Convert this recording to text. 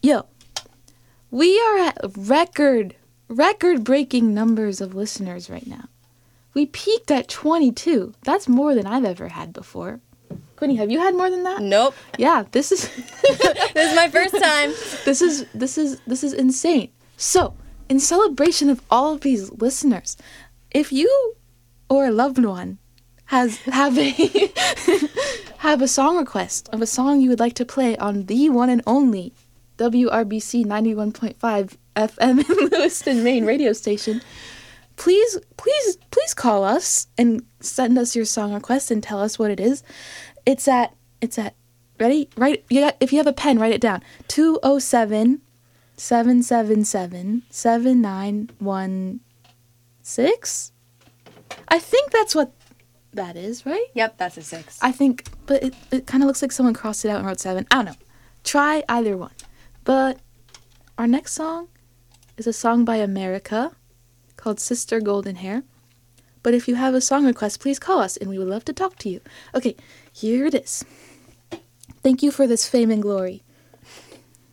Yo, we are at record-breaking numbers of listeners right now. We peaked at 22. That's more than I've ever had before. Quinny, have you had more than that? Nope. Yeah, this is This is my first time. this is insane. So, in celebration of all of these listeners, if you or a loved one have a song request of a song you would like to play on the one and only WRBC 91.5 FM in Lewiston, Maine radio station, please call us and send us your song request and tell us what it is. It's at ready? If you have a pen, write it down. 207-777-7916. I think that's what that is, right? Yep, that's a 6. I think, but it kind of looks like someone crossed it out and wrote 7. I don't know. Try either one. But our next song is a song by America called Sister Golden Hair. But if you have a song request, please call us and we would love to talk to you. Okay, here it is. Thank you for this fame and glory.